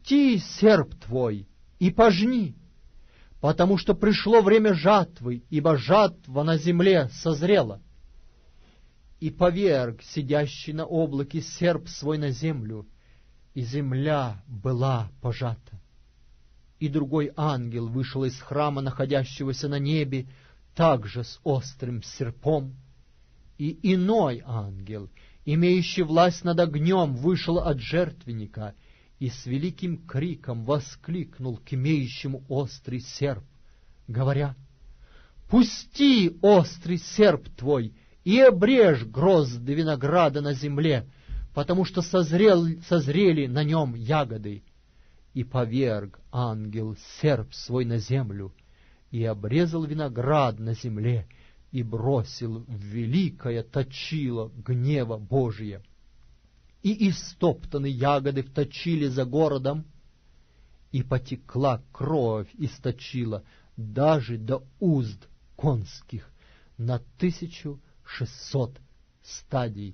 пусти серп твой и пожни, потому что пришло время жатвы, ибо жатва на земле созрела. И поверг сидящий на облаке серп свой на землю, и земля была пожата. И другой ангел вышел из храма, находящегося на небе, также с острым серпом. И иной ангел, имеющий власть над огнем, вышел от жертвенника и с великим криком воскликнул к имеющему острый серп, говоря: «Пусти острый серп твой и обрежь грозды винограда на земле, потому что созрели на нем ягоды». И поверг ангел серп свой на землю, и обрезал виноград на земле, и бросил в великое точило гнева Божия. И истоптаны ягоды в точиле за городом, и потекла кровь из точила даже до узд конских на 1600 стадий.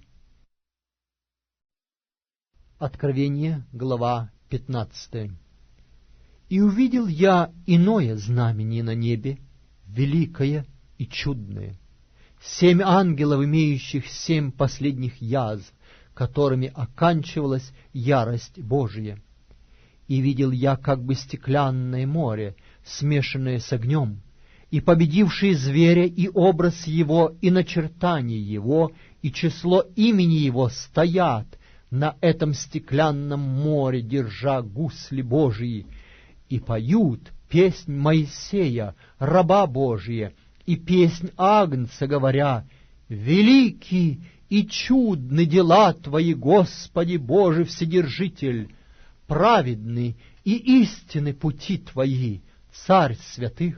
Откровение, глава 15. «И увидел я иное знамение на небе, великое и чудное: 7 ангелов, имеющих 7 последних язв, которыми оканчивалась ярость Божия. И видел я как бы стеклянное море, смешанное с огнем, и победившие зверя, и образ его, и начертание его, и число имени его стоят на этом стеклянном море, держа гусли Божии, и поют песнь Моисея, раба Божия, и песнь Агнца, говоря: «Велики и чудны дела Твои, Господи Боже Вседержитель, праведны и истинны пути Твои, Царь святых.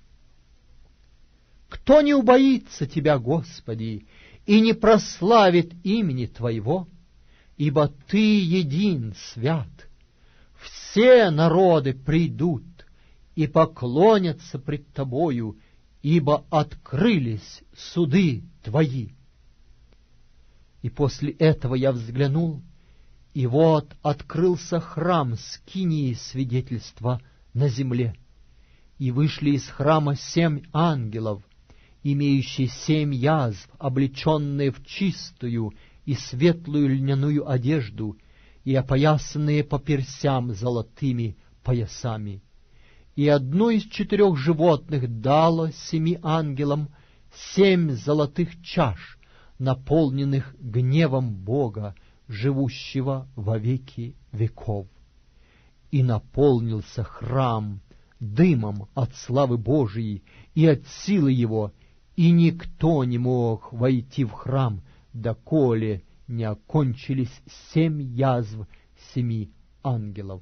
Кто не убоится Тебя, Господи, и не прославит имени Твоего? Ибо Ты един свят. Все народы придут и поклонятся пред Тобою, ибо открылись суды Твои». И после этого я взглянул, и вот открылся храм скинии свидетельства на земле, и вышли из храма 7 ангелов, имеющие 7 язв, облеченные в чистую и светлую льняную одежду, и опоясанные по персям золотыми поясами. И одно из 4 животных дало 7 ангелам 7 золотых чаш, наполненных гневом Бога, живущего во веки веков. И наполнился храм дымом от славы Божией и от силы его, и никто не мог войти в храм, доколе не окончились 7 язв 7 ангелов.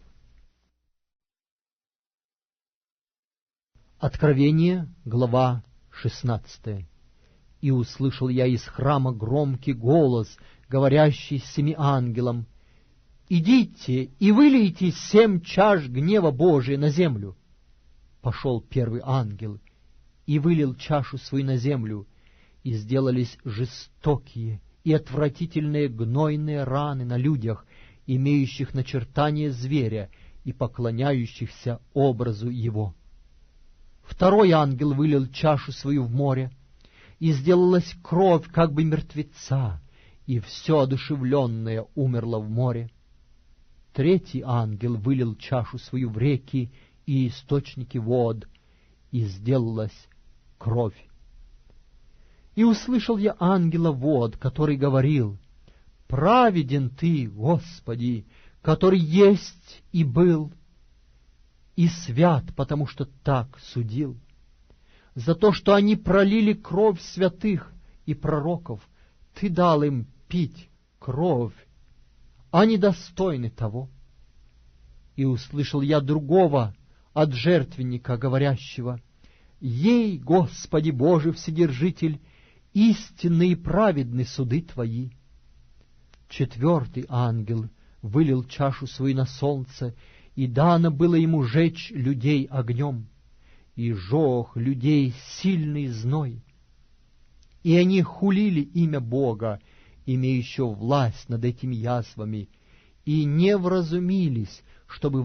Откровение, глава 16. «И услышал я из храма громкий голос, говорящий 7 ангелам: идите и вылейте 7 чаш гнева Божия на землю. Пошел первый ангел и вылил чашу свою на землю, и сделались жестокие и отвратительные гнойные раны на людях, имеющих начертание зверя и поклоняющихся образу его. Второй ангел вылил чашу свою в море, и сделалась кровь как бы мертвеца, и все одушевленное умерло в море. Третий ангел вылил чашу свою в реки и источники вод, и сделалась кровь. И услышал я ангела вод, который говорил: праведен Ты, Господи, который есть и был, и свят, потому что так судил. За то, что они пролили кровь святых и пророков, Ты дал им пить кровь, они достойны того. И услышал я другого от жертвенника, говорящего: ей, Господи Боже Вседержитель, истинны и праведны суды Твои. Четвертый ангел вылил чашу свою на солнце, и дано было ему жечь людей огнем, и жег людей сильный зной. И они хулили имя Бога, имеющего власть над этими язвами, и не вразумились, чтобы